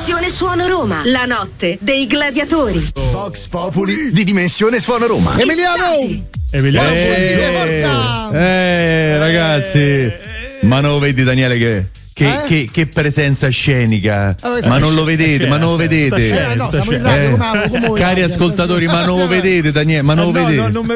Dimensione Suono Roma, la notte dei gladiatori. Vox Populi di Dimensione Suono Roma. Emiliano, forza! Ragazzi, ma non lo vedi Daniele che presenza scenica, ma non lo vedete, ma non lo vedete, no, siamo in radio, come cari ascoltatori, ma non lo vedete Daniele, ma non lo vedete.